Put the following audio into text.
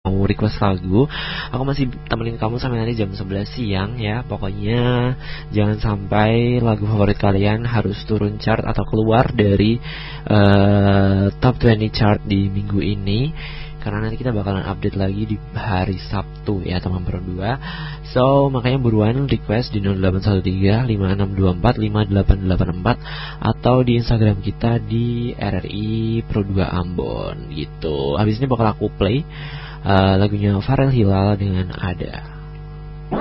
mau request lagu, aku masih temenin kamu sampai nanti jam 11 siang ya. Pokoknya jangan sampai lagu favorit kalian harus turun chart atau keluar dari top 20 chart di minggu ini, karena nanti kita bakalan update lagi di hari Sabtu ya teman berdua. So makanya buruan request di 0813 5624 5884 atau di Instagram kita di RRI Pro 2 Ambon gitu. Habis ini bakal aku play lagunya Farel Hilal dengan Ada.